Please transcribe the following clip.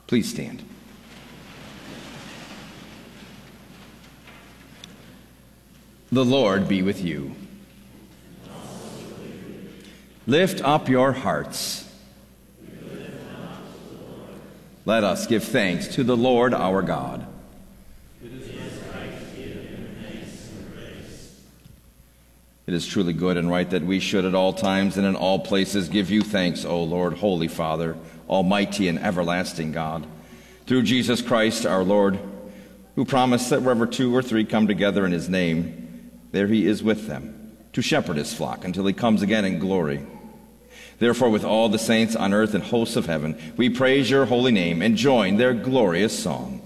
Please stand. The Lord be with you. Lift up your hearts. Let us give thanks to the Lord our God. It is truly good and right that we should at all times and in all places give you thanks, O Lord, Holy Father, Almighty and everlasting God, through Jesus Christ our Lord, who promised that wherever 2 or 3 come together in his name, there he is with them, to shepherd his flock until he comes again in glory. Therefore, with all the saints on earth and hosts of heaven, we praise your holy name and join their glorious song.